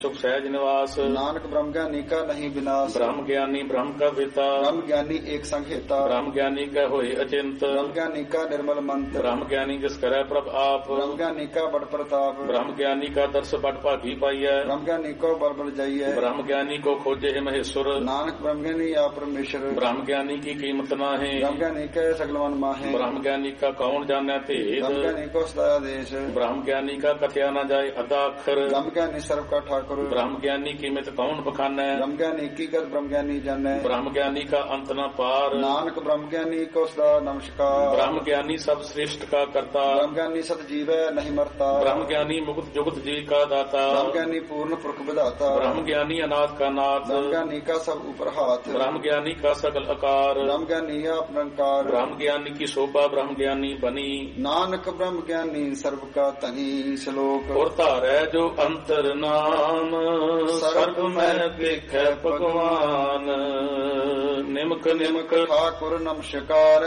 सुख सहज निवास। नानक ब्रह्म ज्ञानी का नहीं विनाश। ब्रह्म ज्ञानी ब्रह्म का पिता। ब्रह्म ज्ञानी एक संघेता। ब्रह्म ज्ञानी का होए अचिंत। ब्रह्म ज्ञानी का निर्मल मंत्र। ब्रह्म ज्ञानी जिस करे प्रभ आप। ब्रह्म ज्ञानी का बड़ प्रताप। ब्रह्म ज्ञानी का दर्श बड़ भागी पाइय। ब्रह्म ज्ञानी को बल बल जाइए। ब्रह्म ज्ञानी को खोजे है महेश्वर। नानक ब्रह्म ज्ञानी या परमेश्वर। ब्रह्म ज्ञानी की कीमत ना है। ब्रह्म ज्ञानी के सगल मन माहे। ब्रह्म ज्ञानी का कौन जाने भेद। ब्रह्म ज्ञानी को सदा देश। ब्रह्म ज्ञानी का कथया न जाए अदा अक्षर। ब्रह्म ज्ञानी सर्व का ठाकुर। ब्रह्म ज्ञानी कीमत कौन बखाने। ब्रह्म ज्ञानी की गत ब्रह्म ज्ञानी जाने। ब्रह्म ज्ञानी का अंत न पार। नानक ब्रह्म ज्ञानी को सदा नमस्कार। ब्रह्म ज्ञानी सब श्रेष्ठ का करता। ब्रह्म ज्ञानी सत जीव नहीं मरता। ब्रह्म ज्ञानी मुक्त जुगत जी का दाता। ब्रह्म ज्ञानी पूर्ण पुरख विधाता। ब्रह्म ज्ञानी अनाथ का नाथ। ब्रह्म ज्ञानी का सब ऊपर हाथ। ब्रह्म ज्ञानी का सकल आकार। ब्रह्म ज्ञानी आप निरंकार। ब्रह्म ज्ञानी की शोभा ब्रह्म ज्ञानी बनी। नानक ब्रह्म ज्ञानी सर्व का तनी। श्लोक और तारै जो अंतर नाम सर्व में देखे भगवान। निमक निमक ठाकुर नमस्कार।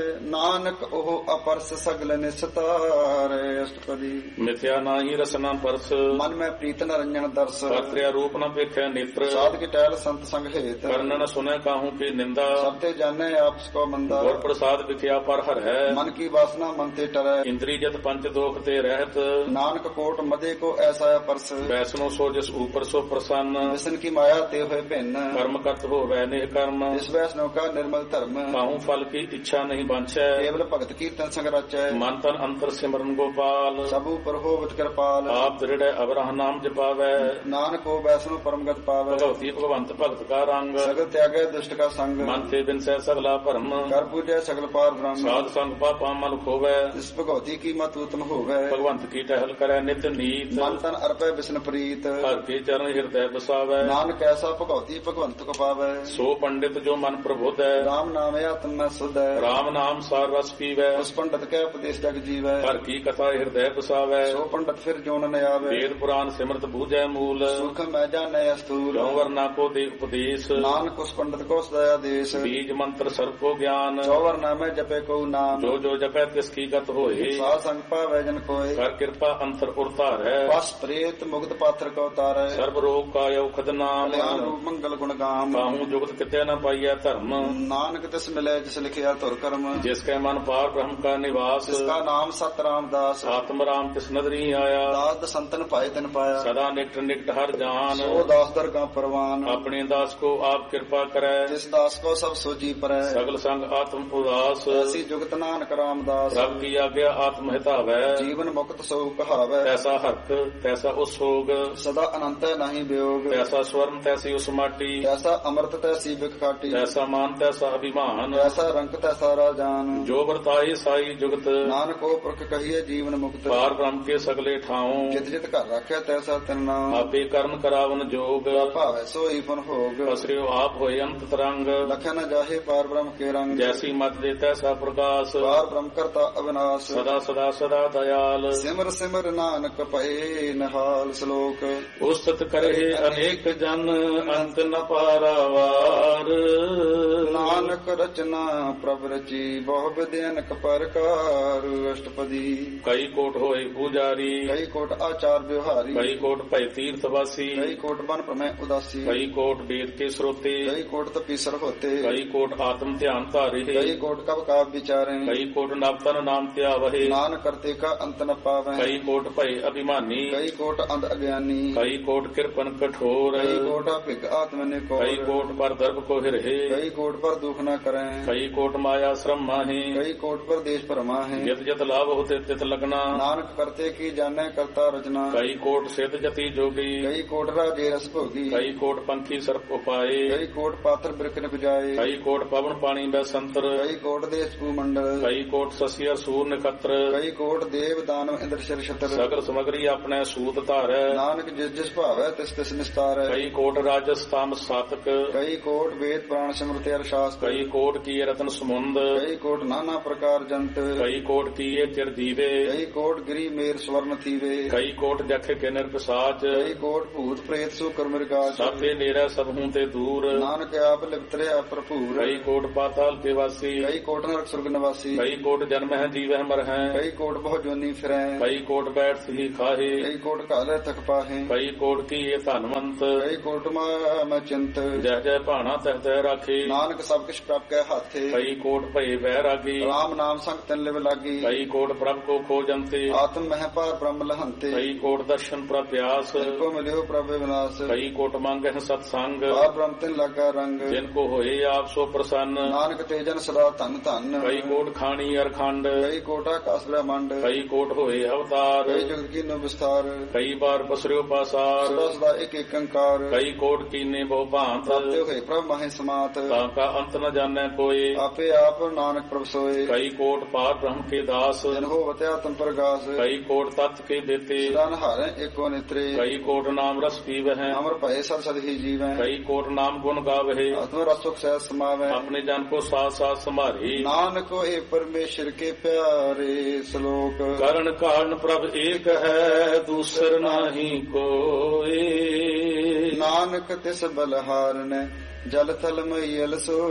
नानक ओह अपरस सगल निस्तार। अष्टपदी। मिथ्या नाही रसना परस। मन में प्रीत न रंजन दर्श। कर्त्या रूप न पेखे नेत्र। साध की टहल संत संग हेत। कर्ण न सुने काहू की निंदा। सबते जाने आपस को मंदा। और प्रसाद विख्या पर हर है। मन की वासना मन ते टरै। इंद्री जत पंच दोख ते रहत। नानक कोट मदे को ऐसा परस। वैष्णो सो जिस ऊपर सो प्रसन्न। विष्णु की माया ते हुए भिन्न। कर्म करत हो वैने कर्म। इस वैष्णव का निर्मल धर्म। काहू फल की इच्छा नहीं बांछै। केवल भगत कीर्तन संग रचै। मन तन अंतर सिमरन गोपाल। सबू पर हो कृपाल। आप दृढ़ अवरह नाम जपावै। नानक को वैष्णव परम गत पावै। भगवती भगवंत भक्त का रंग। सगल त्यागै दुष्ट का संग। मन ते बिन सै सगला भरम। कर पूजै सगल पार ब्रह्म। साध संग पापा मल खोवै। इस भगवती की मत उत्तम होवै। भगवंत की टहल करै नित नीत। मन तन अर्पै विष्णु प्रीत। हर के चरण हृदय बसावै। नानक ऐसा भगवती भगवंत को पावै। सो पंडित जो मन प्रबुद्ध है। राम नाम आत्म में शुद्ध है। राम नाम सार रस पीवै। उस पंडित के उपदेश जग जीवै। हर की कथा हृदय बसावै। सो पंडित फिर जोन न आवे। वेद पुराण सिमरत बूझै मूल। सुख मैं जाने स्थूल। वर्णा को दे उपदेश। नानक उस पंडित को सदा देश। बीज मंत्र सर्व को ज्ञान। चौवर नामे जपे को नाम। जो जो जपै तिसकी गत होए। साध संग पावै जन कोय। कर कृपा अंतर उरतार है। बस प्रेत मुक्त पात्र को तारै। सर्व रोग का औखद नाम। कल्याण रूप मंगल गुण गाम। काहू जुगत किते न पाइय धर्म। नानक तिस मिले जिस लिखिया तुर कर्म। जिसके मन पार ब्रह्म का निवास। जिसका नाम सत रामदास। आत्म राम तिस नदरी आया। दास संतन पाए तिन पाया। सदा निकट निकट हर जान। सो दास दर का परवान। अपने दास को आप कृपा करे। जिस दास को सब सोची परै। सगल संग आत्म उदास। ऐसी जुगत नानक रामदास। रब की आज्ञा आत्म हितावै। जीवन मुक्त सो कहावै। तैसा हक तैसा उसोग। सदा अनंत नहीं वियोग। तैसा स्वर्ण तैसी उस माटी। तैसा अमृत तैसी बिख खाटी। तैसा मान तैसा अभिमान। तैसा रंग तैसा राजान। जो वर्ताए साई जुगत। नानक को पुरख कहिए जीवन मुक्त। पार ब्रह्म के सगले ठाऊं। जित जित कर रखे तैसा तिन नाम। आपे कर्म करावन जोग। भावै सोई फन होग। पसरियो आप होए अंत तरंग। लख न जाहे पार ब्रह्म के रंग। जैसी मत दे तैसा प्रकाश। पार ब्रह्म करता अविनाश। सदा सदा सदा दयाल। सिमर सिमर नानक पए नहाल। श्लोक। उस्तत करे अनेक जन अंत न पारावार। नानक रचना प्रभ रची बहु विधि अनेक प्रकार। अष्टपदी। कई कोट होए पुजारी। कई कोट आचार व्यवहारी। कई कोट भय तीर्थवासी। कई कोट बन प्रमेय उदासी। कई कोट वेद के श्रोते। कई कोट तपीसर होते। कई कोट आत्म ध्यान तारे। कई कोट कब का विचारे। कई कोट नवतन नाम त्यावहे। नान करते का अंत न पावे। कई कोट भय अभिमानी। कई कोट अंध अज्ञानी। कई कोट कृपन कठोर। कई कोट भिग आत्म ने को। कई कोट पर दर्भ को हिरहे। कई कोट पर दुख न करें। कई कोट माया श्रम माहे। कई कोट पर देश परमा है। जत जत लाभ होते तित लगना। नानक करते की जाने करता रचना। कई कोट सिद्ध जति जोगी। कई कोट राजे रस भोगी। कई कोट पंखी सर्प उपाये। कई कोट पात्र बिरख न बुझाए। कई कोट पवन पानी व संतर। कई कोट देश भूमंडल। कई कोट शशि सूर नक्षत्र। कई कोट देव दानव इंद्र शर छत्र। सगल समग्री अपने सूत धारै। नानक जिस जिस भावै तिस तिस निस्तारै। कई कोट राजस तामस सातक। कई कोट वेद प्राण पुराण सिमरते अर शास्त्र कई कोट किए रत्न समुंद कई कोट नाना प्रकार जंत कई कोट किए तिर दीवे कई कोट गिरी मेर स्वर्ण थीवे कई कोट जख के निरपसाच कई कोट भूत प्रेत सुकर मृगाच साथे नेरा सब हूं ते दूर नानक आप लिपतरे प्रभुर कई कोट पाताल के वासी कई कोट नरक स्वर्ग निवासी कई कोट जन्म है जीव मर है कई कोट बहु जोनी फिरै कई कोट बैठ ही खाहे कई कोट काले तक पाहे कई कोट की ये धनवंत कई कोट मैं चिंत जय जय भाना तह तह राखे नानक सब किछ प्रभ के हाथे कई कोट भय वैरागी राम नाम संग तन लिव लागी कई कोट प्रभ को खोजंते आत्म मह पार ब्रह्म लहंते कई कोट दर्शन प्रत्यास को मिलियो प्रभ विनाश कई कोट मांगे सत्संग पार ब्रह्म तिन लगा रंग जिनको होए आप सो प्रसन्न नानक तेजन सदा धन धन कई कोट खानी अरखंड कई कोट आकाश ब्रह्मांड कई कोट होए अवतार कई जगत की नो विस्तार कई बार पसरियो पासार सदा सदा एक एक अंकार कई कोट कीने बहु भांत प्राप्त होए प्रभ माहे समात ताका अंत न जाने कोई आपे आप नानक प्रभ सोए कई कोट पार ब्रह्म के दास जन हो वत्या तुम प्रगास कई कोट तत्व के देते सदा नहारे एको नेत्रे कई कोट नाम रस पीव है अमर भय सद सद ही जीवै कई कोट नाम गुण गावे आत्म रसुख सहज समावै अपने जन को साथ साथ संभारी नानक ए परमेश्वर के प्यारे श्लोक करण कारण प्रभ एक है दूसर नाही कोई नानक तिस बलहारन जल थल मैयल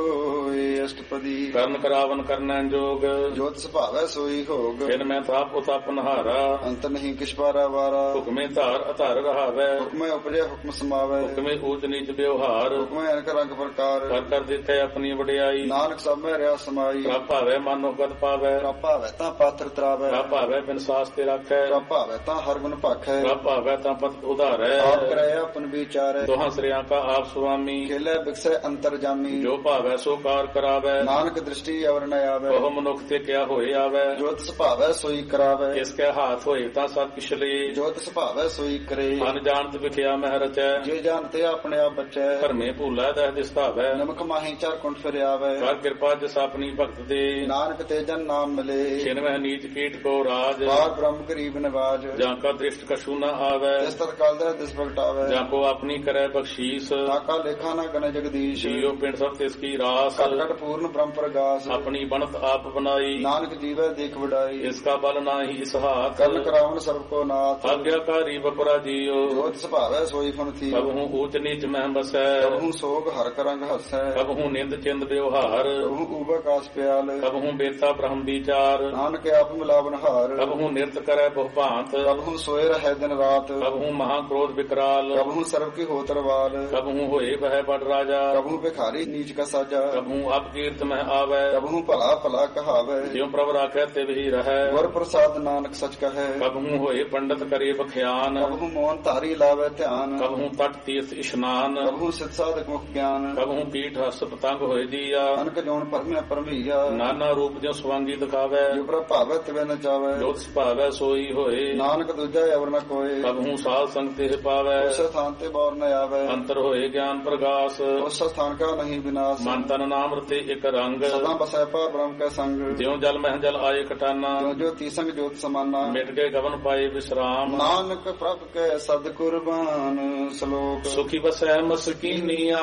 सोए अष्टपदी करण करावन करना जोग जोत सुभावै सोई होग फिर मैं ताप उताप नहारा अंत नहीं किछ पारा वारा हुक्मे धार अधार रहावै हुक्म उपजे हुक्म समावै हुक्मे ऊच नीच व्यवहार हुक्म अनक रंग प्रकार कर देते अपनी वडियाई नानक सब में रहा समाई प्रभ भावै मानो गत पावै प्रभ भावै ता पात्र त्रावै प्रभ भावै बिन सास ते रखै प्रभ भावै ता हर गुण भाखै प्रभ भावै ता पत उधारै आप करे अपन विचारै दोहां श्रेया का आप स्वामी खेले बिकसै अंतर जामी जो भावै सो कार करावै नानक दृष्टि अवर न आवै बहु मनुख ते क्या होए आवै जो तिस भावै सोई करावै इसके हाथ होए ता सब पिछले जो तिस भावै सोई करे अनजानत विखिया मह रचै जे जानते अपने आप बचै धर्मे भूलै दह दिसतावै नमक माही चार कुंठ फिर आवै कर कृपा जिस अपनी भक्त दे नानक तेजन नाम मिले छिन वह नीच कीट को राज पार ब्रह्म गरीब निवाज जाका दृष्ट कछु न आवै जिस तत्काल दह दिस प्रगटावै जाको अपनी करे बख्शीस ताका लेखा न गण जगदीश जियो पिंड सब तिसकी रास कट पूर्ण ब्रह्म प्रगास अपनी बनत आप बनाई नानक जीवै देख वडाई इसका बल नाही इस हाथ कर्ण करावन सर्व को नाथ आज्ञाकारी बपरा जियो जो तिस भावै सोई फन थी कबहू ऊच नीच मह बसै कबहू सोग हर करंग हसै कबहू निंद चिंद व्यवहार कबहू उबकाश प्याल कबहू बेता ब्रह्म विचार नानक आप मिलावन हार कबहू नृत करे बहु भांत कबहू सोए रहे दिन रात कबहू महाक्रोध विकराल कबहू सर्व की होतरवाल कबहू होए वह बड़ राजा कबहू भिखारी नीच का साजा कबहू अपकीर्त में आवे कबहू भला भला कहावै ज्यों प्रभ राखे तिव ही रहे गुर प्रसाद नानक सच कहे कबहू होए पंडित करे बख्यान कबहू मोहन तारी लावे ध्यान कबहू तट तीर्थ स्नान कबहू सिद्ध साधक मुख ज्ञान कबहू पीठ हस पतंग होए दिया अनक जोन परमे परमैया नाना रूप ज्यों स्वांगी दिखावे जो प्रभ भावै तिवे न जावै जोत सुभावै सोई होए नानक दूजा अवर न कोय कबहू साल संग तिह पावै उस स्थान ते बौर न आवै अंतर होए ज्ञान प्रगास उस स्थान का नहीं विनाश मन तन नाम रते एक रंग सदा बसै पार ब्रह्म का संग ज्यों जल मह जल आए कटाना जो जो तीसंग ज्योत समाना मिट गए गवन पाए विश्राम नानक प्रभ के सद कुर्बान श्लोक सुखी बसै मस्कीनिया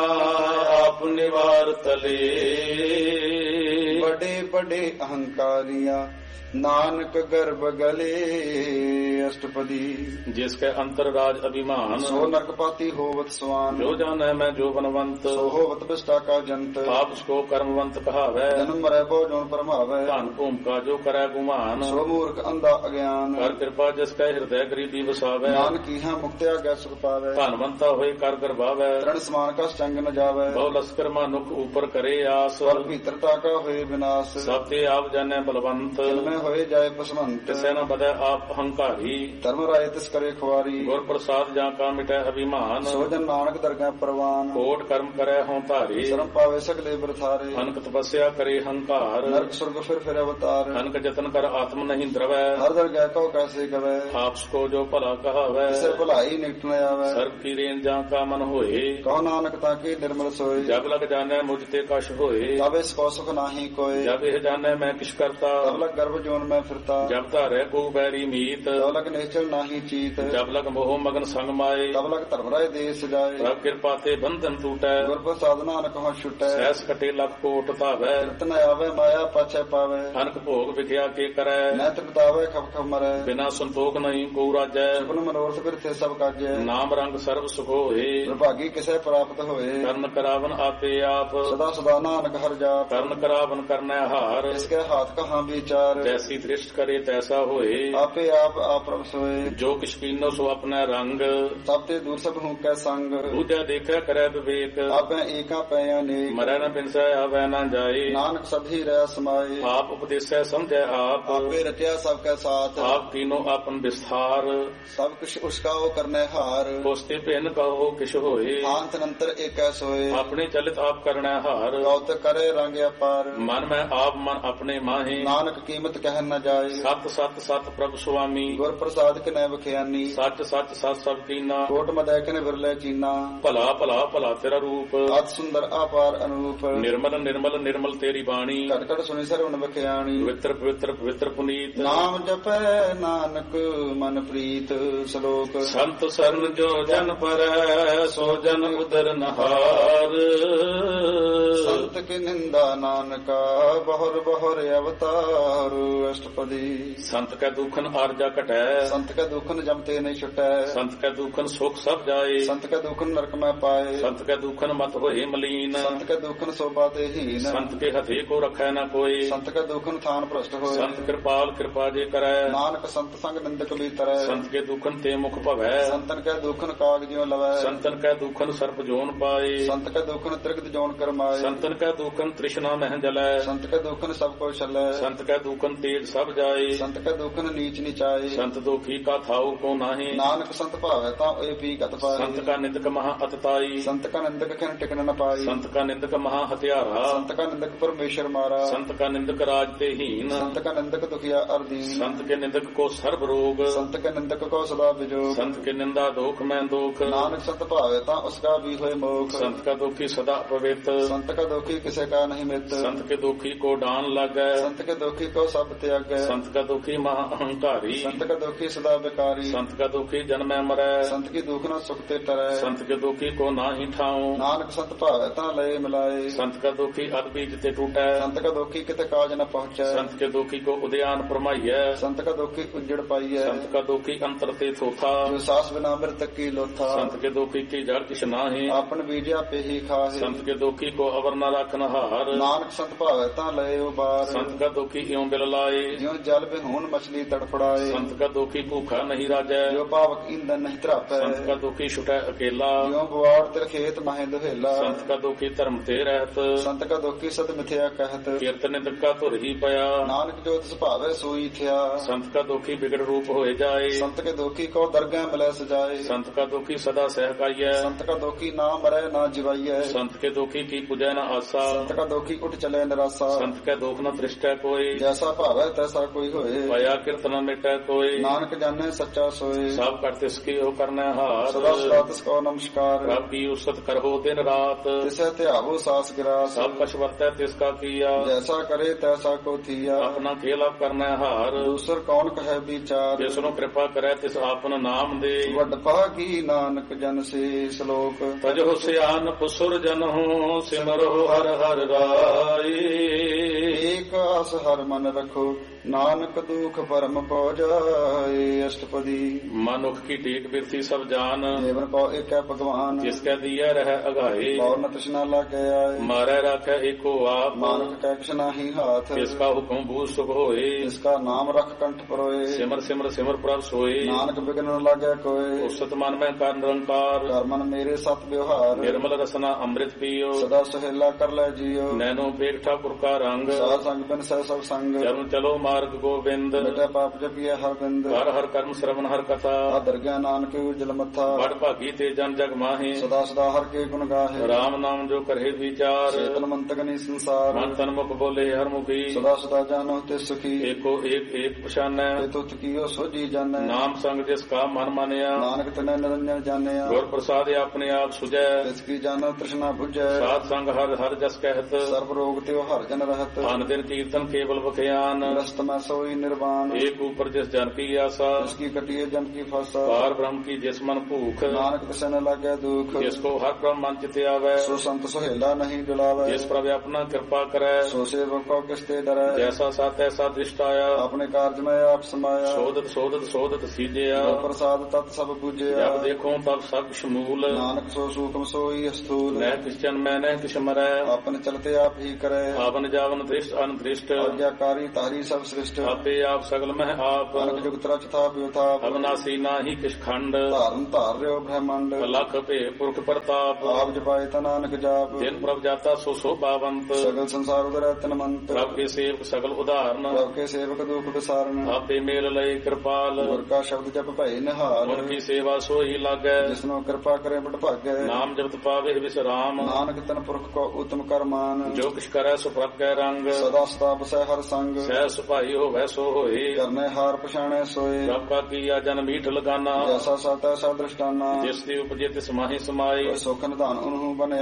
आप निवार तले बड़े बड़े अहंकारिया नानक गर्भ गले अष्टपदी जिसके अंतर राज अभिमान सो नरकपाती होवत स्वान जो जान है मैं जो बनवंत सो होवत बिष्टा का जंत आप उसको कर्मवंत कहावै जन्म मरै बहु जोन परमावै धन भूम का जो करे गुमान सो मूर्ख अंधा अज्ञान कर कृपा जिसके हृदय गरीबी बसावै नानक की है मुक्ति आज्ञा सुख पावै धनवंता होए कर गर्भावै तृण समान का चंग न जावै बहु लश्कर मानुख ऊपर करे आस स्वर भीतरता का होए विनाश सब ते आप जाने बलवंत जिनमें होए जाए पसमंत किसे न बदे आप अहंकारी धर्म राय तिस करे खुआरी गुर प्रसाद जा का मिटे अभिमान सो जन नानक दरगाह परवान कोट कर्म करे हों धारी शर्म पावे सकले बरथारे अनक तपस्या करे हंकार नरक स्वर्ग फिर अवतार अनक जतन कर आत्म नहीं द्रवै हर दरगाह को कैसे गवै आपको जो भला कहावै इसे भलाई निकट न आवे सर्व की रेन जा का मन होए कहो नानक ताकि निर्मल सोए जब लग जाने मुझते कश होए तब इसको सुख नाही कोय जब यह जाने मैं किस करता तब लग गर्भ ਸਰਬ ਜੋਨ ਮੈਂ ਫਿਰਤਾ ਜਬ ਧਾਰੈ ਕੋ ਬੈਰੀ ਮੀਤ ਤਬ ਲਗ ਨਿਸ਼ਚਲ ਨਾਹੀ ਚੀਤ ਜਬ ਲਗ ਮੋਹ ਮਗਨ ਸੰਗ ਮਾਏ ਤਬ ਲਗ ਧਰਮ ਰਾਏ ਦੇਸ ਜਾਏ ਪ੍ਰਭ ਕਿਰਪਾ ਤੇ ਬੰਧਨ ਟੂਟੈ ਗੁਰ ਪ੍ਰਸਾਦ ਨਾਨਕ ਹਉ ਛੁਟੈ ਸਹਿਸ ਕਟੇ ਲਖ ਕੋਟ ਧਾਵੈ ਰਤਨ ਆਵੇ ਮਾਇਆ ਪਾਛੈ ਪਾਵੇ ਅਨਕ ਭੋਗ ਵਿਖਿਆ ਕੇ ਕਰੈ ਨੈਤ ਬਤਾਵੇ ਖਪ ਖਪ ਮਰੈ ਬਿਨਾ ਸੰਤੋਖ ਨਹੀਂ ਕੋ ਰਾਜੈ ਸੁਪਨ ਮਨੋਰਥ ਬਿਰਥੇ ਸਭ ਕਾਜੈ ਨਾਮ ਰੰਗ ਸਰਬ ਸੁਖ ਹੋਏ ਪ੍ਰਭਾਗੀ ਕਿਸੈ ਪ੍ਰਾਪਤ ਹੋਏ ਕਰਨ ਕਰਾਵਨ ਆਪੇ ਆਪ ਸਦਾ ਸਦਾ ਨਾਨਕ ਹਰਿ ਜਾਪ ਕਰਨ ਕਰਾਵਨ ਕਰਨੈ ਹਾਰ ਇਸਕੇ ਹਾਥ ਕਹਾਂ ਵਿਚਾਰ ਜੈਸੀ ਦ੍ਰਿਸ਼ਟ ਕਰੇ ਤੈਸਾ ਹੋਏ ਆਪੇ ਆਪ ਆਪਰਮ ਸੋਏ ਜੋ ਕਿਛ ਕੀਨੋ ਸੋ ਆਪਣਾ ਰੰਗ ਤਬ ਤੇ ਦੂਰ ਸਭ ਹੂੰ ਕੈ ਸੰਗ ਦੂਜਾ ਦੇਖੈ ਕਰੈ ਵਿਵੇਕ ਆਪੇ ਏਕਾ ਪੈ ਅਨੇਕ ਮਰੈ ਨ ਬਿਨਸੈ ਆਵੈ ਨ ਜਾਏ ਨਾਨਕ ਸਭੀ ਰਹਿ ਸਮਾਏ ਆਪ ਉਪਦੇਸੈ ਸਮਝੈ ਆਪ ਆਪੇ ਰਚਿਆ ਸਭ ਕੈ ਸਾਥ ਆਪ ਕੀਨੋ ਆਪਨ ਵਿਸਥਾਰ ਸਭ ਕੁਛ ਉਸਕਾ ਉਹ ਕਰਨੇ ਹਾਰ ਕੋਸਤੇ ਭਿੰਨ ਕਹੋ ਕਿਛ ਹੋਏ ਹਾਂਤ ਨੰਤਰ ਏਕੈ ਸੋਏ ਆਪਣੇ ਚਲਿਤ ਆਪ ਕਰਨੈ ਹਾਰ ਕੌਤ ਕਰੇ ਰੰਗ ਅਪਾਰ ਮਨ ਮੈਂ ਆਪ ਮਨ ਆਪਣੇ ਮਾਹੇ ਨਾਨਕ ਕੀਮਤ ਕਹਿ ਨ ਜਾਏ ਸਤ ਸਤ ਸਤ ਪ੍ਰਭ ਸੁਆਮੀ ਗੁਰ ਪ੍ਰਸਾਦ ਕਿਨੈ ਬਖਿਆਨੀ ਸੱਚ ਸੱਚ ਸਤ ਸਭ ਕੀਨਾ ਕੋਟ ਮਦੈ ਕਿਨੈ ਵਿਰਲੇ ਚੀਨਾ ਭਲਾ ਭਲਾ ਭਲਾ ਤੇਰਾ ਰੂਪ ਅਤ ਸੁੰਦਰ ਅਪਾਰ ਅਨੂਪ ਨਿਰਮਲ ਨਿਰਮਲ ਨਿਰਮਲ ਤੇਰੀ ਬਾਣੀ ਘਟ ਘਟ ਸੁਣੀ ਸਰਵਣ ਬਖਿਆਣੀ ਪਵਿੱਤਰ ਪਵਿੱਤਰ ਪਵਿੱਤਰ ਪੁਨੀਤ ਨਾਮ ਜਪੈ ਨਾਨਕ ਮਨ ਪ੍ਰੀਤ ਸ਼ਲੋਕ ਸੰਤ ਸਰਨ ਜੋ ਜਨ ਪਰੈ ਸੋ ਜਨ ਉਦਰ ਨਹਾਰ ਸੰਤ ਕੀ ਨਿੰਦਾ ਨਾਨਕਾ ਬਹੁਰ ਬਹੁਰ ਅਵਤਾਰ ਅਸ਼ਟਪਦੀ ਸੰਤ ਕੈ ਦੁਖਨ ਆਰਜਾ ਘਟੈ ਸੰਤ ਕੈ ਦੁਖਨ ਜਮਤੇ ਨਹੀਂ ਛੁਟੈ ਸੰਤ ਕੈ ਦੁਖਨ ਸੁਖ ਸਭ ਜਾਏ ਸੰਤ ਕੈ ਦੁਖਨ ਨਰਕ ਮੈਂ ਪਾਏ ਸੰਤ ਕੈ ਦੁਖਨ ਮਤ ਹੋਏ ਮਲੀਨ ਸੰਤ ਕੈ ਦੁਖਨ ਸੋਭਾ ਤੇ ਹੀਨ ਸੰਤ ਕੇ ਹਥੇ ਕੋ ਰਖੈ ਨਾ ਕੋਈ ਸੰਤ ਕੈ ਦੁਖਨ ਥਾਨ ਭ੍ਰਸ਼ਟ ਹੋਏ ਸੰਤ ਕਿਰਪਾਲ ਕਿਰਪਾ ਜੇ ਕਰੈ ਨਾਨਕ ਸੰਤ ਸੰਗ ਨਿੰਦਕ ਵੀ ਤਰੈ ਸੰਤ ਕੇ ਦੁਖਨ ਤੇ ਮੁਖ ਭਵੈ ਸੰਤਨ ਕੈ ਦੁਖਨ ਕਾਗ ਜਿਉ ਲਵੈ ਸੰਤਨ ਕੈ ਦੁਖਨ ਸਰਪ ਜੋਨ ਪਾਏ ਸੰਤ ਕੈ ਦੁਖਨ ਤ੍ਰਿਗਤ ਜੋਨ ਕਰਮਾਏ ਸੰਤਨ ਕੈ ਦੁਖਨ ਤ੍ਰਿਸ਼ਨਾ ਮਹਿ ਜਲੈ ਸੰਤ ਕੈ ਦੁਖਨ ਸਭ ਕੋ ਛਲੈ ਸੰਤ ਕੈ ਦੁਖਨ ਤੇਜ ਸਭ ਜਾਏ ਸੰਤ ਕੈ ਦੁਖਨ ਨੀਚ ਨਿਚਾਏ ਸੰਤ ਦੁਖੀ ਕਾ ਥਾਉ ਕੋ ਨਾਹੀ ਨਾਨਕ ਸੰਤ ਭਾਵੈ ਤਾਂ ਏ ਪੀ ਗਤ ਪਾਏ ਸੰਤ ਕਾ ਨਿੰਦਕ ਮਹਾ ਅਤਤਾਈ ਸੰਤ ਕਾ ਨਿੰਦਕ ਖਿਨ ਟਿਕਣ ਨ ਪਾਈ ਸੰਤ ਕਾ ਨਿੰਦਕ ਮਹਾ ਹਤਿਆਰਾ ਸੰਤ ਕਾ ਨਿੰਦਕ ਪਰਮੇਸ਼ਰ ਮਾਰਾ ਸੰਤ ਕਾ ਨਿੰਦਕ ਰਾਜ ਤੇ ਹੀਨ ਸੰਤ ਕਾ ਨਿੰਦਕ ਦੁਖੀਆ ਅਰਦੀਨ ਸੰਤ ਕੇ ਨਿੰਦਕ ਕੋ ਸਰਬ ਰੋਗ ਸੰਤ ਕੈ ਨਿੰਦਕ ਕੋ ਸਦਾ ਵਿਜੋਗ ਸੰਤ ਕੇ ਨਿੰਦਾ ਦੋਖ ਮੈਂ ਦੋਖ ਨਾਨਕ ਸੰਤ ਭਾਵੈ ਤਾਂ ਉਸਕਾ ਵੀ ਹੋਏ ਮੋਖ ਸੰਤ ਕਾ ਦੁਖੀ ਸਦਾ ਪਵਿੱਤ ਸੰਤ ਕਾ ਦੁਖੀ ਕਿਸੇ ਕਾ ਨਹੀਂ ਮਿੱਤ ਸੰਤ ਕੇ ਦੁਖੀ ਕੋ ਡਾਨ ਲਾਗੈ ਸੰਤ ਕੇ ਦੁਖੀ ਕੋ ਸਭ ਤਿਆਗੈ ਸੰਤ ਕਾ ਦੁਖੀ ਮਹਾ ਅਹੰਕਾਰੀ ਸੰਤ ਕਾ ਦੁਖੀ ਸਦਾ ਬਿਕਾਰੀ ਸੰਤ ਕਾ ਦੁਖੀ ਜਨਮੈ ਮਰੈ ਸੰਤ ਕੀ ਦੁਖ ਨਾ ਸੁਖ ਤੇ ਟਰੈ ਸੰਤ ਕੇ ਦੁਖੀ ਕੋ ਨਾਹੀ ਠਾਉ ਨਾਨਕ ਸੰਤ ਭਾਵੈ ਤਾਂ ਲਏ ਮਿਲਾਏ ਸੰਤ ਕਾ ਦੁਖੀ ਅਦਬੀਜ ਤੇ ਟੂਟੈ ਸੰਤ ਕਾ ਦੁਖੀ ਕਿਤੇ ਕਾਜ ਨ ਪਹੁੰਚੈ ਸੰਤ ਕੇ ਦੁਖੀ ਕੋ ਉਦਿਆਨ ਪਰਮਾਈਐ ਸੰਤ ਕਾ ਦੁਖੀ ਉਜੜ ਪਾਈਐ ਸੰਤ ਕਾ ਦੁਖੀ ਅੰਤਰ ਤੇ ਥੋਥਾ ਜੋ ਸਾਸ ਬਿਨਾ ਮਿਰਤ ਕੀ ਲੋਥਾ ਸੰਤ ਕੇ ਦੁਖੀ ਕੀ ਜੜ ਕਿਛ ਨਾਹੀ ਆਪਨ ਬੀਜਿਆ ਪੇਹੀ ਖਾਹੇ ਸੰਤ ਕੇ ਦੁਖੀ ਕੋ ਅਵਰ ਨ ਰਖਨ ਹਾਰ ਨਾਨਕ ਸੰਤ ਭਾਵੈ ਤਾਂ ਲਏ ਉਬਾਰ ਸੰਤ ਕਾ ਦੁਖੀ ਇਉ ਬਿਲ ਲਾਏ ਜਿਉ ਜਲ ਬਿਹੂਣ ਮਛਲੀ ਤੜਫੜਾਏ ਸੰਤ ਕਾ ਦੁਖੀ ਭੂਖਾ ਨਹੀਂ ਰਾਜੈ ਜੋ ਪਾਵਕ ਇੰਦਨ ਨਹੀਂ ਧਰਾਪੈ ਸੰਤ ਕਾ ਦੁਖੀ ਛੁਟੈ ਅਕੇਲਾ ਜਿਉ ਬਵਾੜ ਤਿਰ ਖੇਤ ਮਹਿ ਦੁਹੇਲਾ ਸੰਤ ਕਾ ਦੁਖੀ ਧਰਮ ਤੇ ਰਹਿਤ ਸੰਤ ਕਾ ਦੁਖੀ ਸਤ ਮਿਥਿਆ ਕਹਿਤ ਕੀਰਤਨ ਨਿਤਕਾ ਧੁਰ ਹੀ ਪਿਆ ਨਾਨਕ ਜੋ ਤਿਸ ਭਾਵੈ ਸੋਈ ਥਿਆ ਸੰਤ ਕਾ ਦੁਖੀ ਬਿਗੜ ਰੂਪ ਹੋਏ ਜਾਏ ਸੰਤ ਕੇ ਦੁਖੀ ਕੋ ਦਰਗਾਹ ਮਿਲੈ ਸਜਾਏ ਸੰਤ ਕਾ ਦੁਖੀ ਸਦਾ ਸਹਿਕਾਈਐ ਸੰਤ ਕਾ ਦੁਖੀ ਨਾ ਮਰੈ ਨਾ ਜਿਵਾਈਐ ਸੰਤ ਕੇ ਦੁਖੀ ਕੀ ਪੁਜੈ ਨ ਆਸਾ ਸੰਤ ਕਾ ਦੁਖੀ ਉੱਠ ਚਲੇ ਨਿਰਾਸਾ ਸੰਤ ਕੈ ਦੁਖ ਨ ਤ੍ਰਿਸ਼ਟੈ ਕੋਈ ਜੈਸਾ ਭਾਵੈ ਤੈਸਾ ਕੋਈ ਹੋਏ ਪਾਇਆ ਕੀਰਤਨ ਮਿਟੈ ਕੋਈ ਨਾਨਕ ਜਾਣੈ ਸੱਚਾ ਸੋਏ ਸਭ ਕਰ ਤਿਸ ਕੀ ਹੋ ਕਰਨੈ ਸਦਾ ਹਾਰ ਸਦਾ ਤਿਸ ਕੋ ਨਮਸਕਾਰ ਰੱਬ ਕੀ ਉਸਤ ਕਰੋ ਦਿਨ ਰਾਤ ਤਿਸੈ ਧਿਆਵੋ ਸਾਸ ਗਿਰਾਸ ਸਭ ਕਛ ਵਰਤੈ ਤਿਸ ਕਾ ਕੀਆ ਜੈਸਾ ਕਰੇ ਤੈਸਾ ਕੋ ਥੀਆ ਆਪਣਾ ਖੇਲ ਆਪ ਕਰਨੈ ਹਾਰ ਦੂਸਰ ਕੌਣ ਕਹੈ ਵਿਚਾਰ ਜਿਸ ਨੂੰ ਕਿਰਪਾ ਕਰੈ ਤਿਸ ਆਪਨ ਨਾਮ ਦੇ ਵੱਡ ਭਾਗੀ ਨਾਨਕ ਜਨ ਸੇ ਸ਼ਲੋਕ ਤਜੋ ਸਿਆਨ ਪੁਸੁਰ ਜਨਹੁ ਸਿਮਰੋ ਹਰ ਹਰ ਰਾਏ ਏਕ ਆਸ ਹਰ ਮਨ ਰਖੋ ਨਾਨਕ ਦੁਖ ਪਰਮ ਪਉ ਜਾਏ ਅਸ਼ਟਪਦੀ ਮਨੁਖ ਕੀ ਟੇਕ ਬਿਰਥੀ ਸਭ ਜਾਨ ਜੀਵਨ ਕੋ ਏਕੈ ਭਗਵਾਨ ਜਿਸ ਕੈ ਦੀਐ ਰਹਿ ਅਗਾਏ ਔਰ ਨ ਤ੍ਰਿਸ਼ਨਾ ਲਾਗੈ ਆਏ ਮਾਰੈ ਰਾਖੈ ਏਕੋ ਆਪ ਮਾਨਕ ਕੈ ਕਿਛ ਨਾਹੀ ਹਾਥ ਜਿਸ ਕਾ ਹੁਕਮ ਬੂਝ ਸੁਖ ਹੋਏ ਇਸ ਕਾ ਨਾਮ ਰਖ ਕੰਠ ਪਰੋਏ ਸਿਮਰ ਸਿਮਰ ਸਿਮਰ ਪ੍ਰਭ ਸੋਏ ਨਾਨਕ ਬਿਗਨ ਨ ਲਾਗੈ ਕੋਏ ਉਸਤ ਮਨ ਮੈਂ ਕਰ ਨਿਰੰਕਾਰ ਕਰ ਮਨ ਮੇਰੇ ਸਤ ਵਿਵਹਾਰ ਨਿਰਮਲ ਰਸਨਾ ਅੰਮ੍ਰਿਤ ਪੀਓ ਸਦਾ ਸੁਹੇਲਾ ਕਰ ਲੈ ਜੀਓ ਨੈਨੋ ਪੇਖ ਠਾਕੁਰ ਕਾ ਰੰਗ ਸਾਧ ਸੰਗ ਬਿਨ ਸਹਿ ਸਭ ਸੰਗ ਚਰਨ ਚਲੋ ਮਾਰਗ ਗੋਬਿੰਦ ਮਿਟੈ ਪਾਪ ਜਪੀਐ ਹਰ ਬਿੰਦ ਹਰ ਹਰ ਕਰਮ ਸ਼ਰਵਨ ਹਰ ਕਥਾ ਆਦਰ ਗਿਆਨ ਨਾਨਕ ਉਜਲ ਮੱਥਾ ਬੜ ਭਾਗੀ ਤੇ ਜਨ ਜਗ ਮਾਹੇ ਸਦਾ ਸਦਾ ਹਰ ਕੇ ਗੁਣ ਗਾਹੇ ਰਾਮ ਨਾਮ ਜੋ ਕਰੇ ਵਿਚਾਰ ਚੇਤਨ ਮੰਤਕ ਨੀ ਸੰਸਾਰ ਮਨ ਤਨ ਮੁਖ ਬੋਲੇ ਹਰ ਮੁਖੀ ਸਦਾ ਸਦਾ ਜਾਣੋ ਤੇ ਸੁਖੀ ਏਕੋ ਏਕ ਏਕ ਪਛਾਨੈ ਤੇ ਤੁਤ ਕੀਓ ਸੋਜੀ ਜਾਣੈ ਨਾਮ ਸੰਗ ਜਿਸ ਕਾ ਮਨ ਮਾਨਿਆ ਨਾਨਕ ਤਨੈ ਨਿਰੰਜਨ ਜਾਣਿਆ ਗੁਰ ਪ੍ਰਸਾਦ ਆਪਣੇ ਆਪ ਸੁਜੈ ਤਿਸ ਕੀ ਜਾਣੋ ਤ੍ਰਿਸ਼ਨਾ 부ਜੈ ਸਾਧ ਸੰਗ ਹਰ ਹਰ ਜਸ ਕਹਿਤ ਸਰਬ ਰੋਗ ਤੇ ਹਰ ਜਨ ਰਹਤ ਅਨ ਦਿਨ ਕੀਰਤਨ ਕੇਵਲ ਬਖਿਆ जान ग्रस्त में सोई निर्वाण एक ऊपर जिस जन की आशा जिसकी कटिए जन की फसा पार ब्रह्म की जिस मन भूख नानक तिसे न लगे दुख जिसको हर ब्रह्म मन चित आवे सो संत सुहेला नहीं डुलावे जिस प्रभु अपना कृपा करे सो सेवक को किसते डरे जैसा सा तैसा दृष्टाया अपने कार्य में आप समाया शोधत शोधत शोधत सीजया जो प्रसाद तत् सब पूजया जब देखो तब सब शमूल नानक सो सूक्ष्म सोई स्थूल न किशन मैं न किश मरै अपने चलते आप ही करे आवन जावन दृष्ट अनदृष्ट आज्ञाकारी तारी सब सृष्ट आपे आप सगल मह आप अनक जुगत रच था व्युथाप अविनाशी नाही किश खंड धारण धार्यो ब्रह्मांड लख पे पुरख प्रताप आप जपाए नानक जाप जिन प्रभ जाता सो शोभावंत सगल संसार उदर तनमंत प्रभ के सेवक सगल उदाहरण प्रभ के सेवक दुख विसारण आपे मेल लय कृपाल गुर का शब्द जप भई निहाल उनकी सेवा सो ही लागे जिसनो कृपा करे बड़ भागे नाम जपत पावे विश्राम नानक तन पुरख को उत्तम कर मान जो किछ करे सो प्रभ कै रंग सदा सदा बसै हर संग सह सुभाई हो वैसो होए करने हार पछाणे सोए प्रभ का किया जन मीठ लगाना जैसा सा तैसा दृष्टाना जिस दी उपजे तिस माहि समाई सुख निधान उन्हु बने